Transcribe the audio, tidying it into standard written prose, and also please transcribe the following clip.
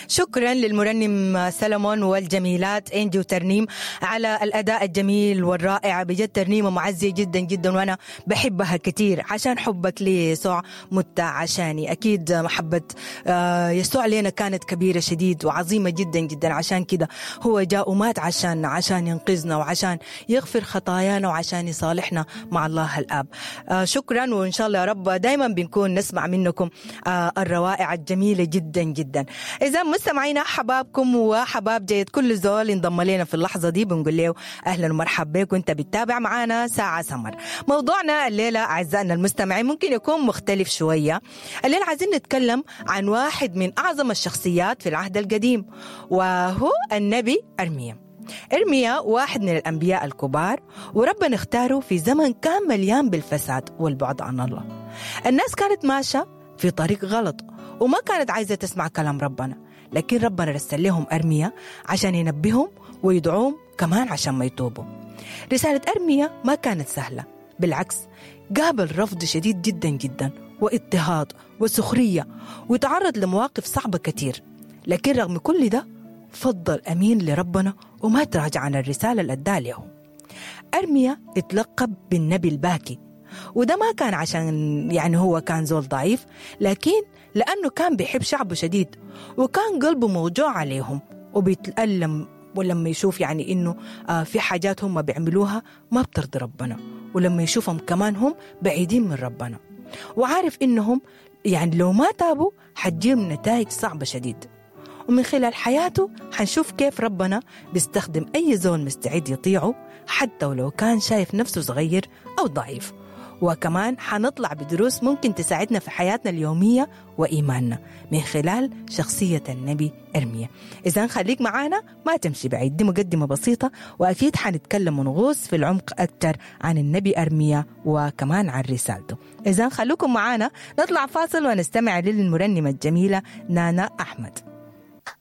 شكرا للمرنم سلمون والجميلات إنجي وترنيم على الأداء الجميل والرائع. بجد ترنيمة معزية جدا جدا، وأنا بحبها كتير عشان حبك لي يسوع مت عشاني. أكيد محبة يسوع لنا كانت كبيرة شديد وعظيمة جدا جدا، عشان كده هو جاء ومات عشان ينقذنا وعشان يغفر خطايانا وعشان يصالحنا مع الله الآب. شكرا، وإن شاء الله يا رب دايما بنكون نسمع منكم الروائع الجميلة جدا جدا. إذا مستمعينا حبابكم وحباب جيد كل زول انضم لنا في اللحظة دي بنقول له أهلا ومرحبا بك، وانت بتتابع معنا ساعة سمر. موضوعنا الليلة أعزائنا المستمعين ممكن يكون مختلف شوية. الليلة عايزين نتكلم عن واحد من أعظم الشخصيات في العهد القديم، وهو النبي أرميا. إرميا واحد من الأنبياء الكبار، وربنا اختاره في زمن كان مليان بالفساد والبعد عن الله. الناس كانت ماشية في طريق غلط وما كانت عايزة تسمع كلام ربنا، لكن ربنا رسل لهم أرميا عشان ينبههم ويدعوهم كمان عشان ما يتوبوا. رسالة أرميا ما كانت سهلة، بالعكس قابل رفض شديد جدا جدا واضطهاد وسخرية، وتعرض لمواقف صعبة كتير، لكن رغم كل ده فضل أمين لربنا وما تراجع عن الرسالة اللي أداها لهم. أرميا اتلقب بالنبي الباكي، وده ما كان عشان هو كان زول ضعيف، لكن لأنه كان بيحب شعبه شديد، وكان قلبه موجوع عليهم وبيتألم ولما يشوف إنه في حاجات هم بيعملوها ما بترضي ربنا، ولما يشوفهم كمان هم بعيدين من ربنا، وعارف إنهم لو ما تابوا حتجيب نتائج صعبة شديد. ومن خلال حياته حنشوف كيف ربنا بيستخدم أي زول مستعد يطيعه حتى ولو كان شايف نفسه صغير أو ضعيف. وكمان حنطلع بدروس ممكن تساعدنا في حياتنا اليومية وإيماننا من خلال شخصية النبي أرميا. إذن خليك معانا، ما تمشي بعيد، دي مقدمة بسيطة، وأكيد حنتكلم ونغوص في العمق أكتر عن النبي أرميا وكمان عن رسالته. إذن خلوكم معانا، نطلع فاصل ونستمع للمرنمة الجميلة نانا أحمد.